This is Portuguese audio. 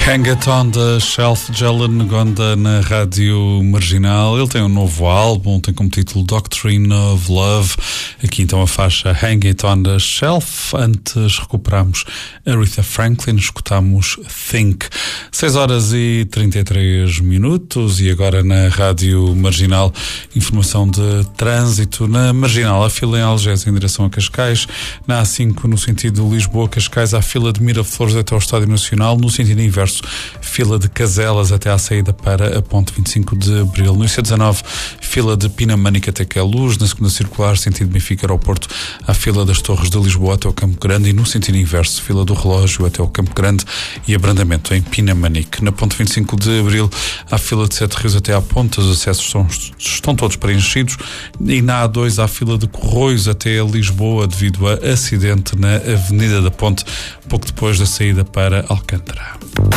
Hang It On the Shelf, Jalen Gonda na Rádio Marginal. Ele tem um novo álbum, tem como título Doctrine of Love. Aqui então a faixa Hang It On the Shelf. Antes recuperamos Aretha Franklin, escutamos Think. 6h33 e agora na Rádio Marginal, informação de trânsito. Na Marginal, a fila em Algés em direção a Cascais. Na A5 no sentido Lisboa-Cascais, há fila de Miraflores até ao Estádio Nacional. No sentido inverso, fila de Caselas até à saída para a ponte 25 de Abril. No IC19, fila de Pinamânica até Queluz. Na segunda circular, sentido Benfica-Aeroporto, há fila das Torres de Lisboa até ao Campo Grande. E no sentido inverso, fila do Relógio até ao Campo Grande e abrandamento em Pinamanique. Na ponte 25 de Abril, há fila de Sete Rios até à ponte. Os acessos estão todos preenchidos. E na A2 há fila de Corroios até a Lisboa devido a acidente na Avenida da Ponte, pouco depois da saída para Alcântara.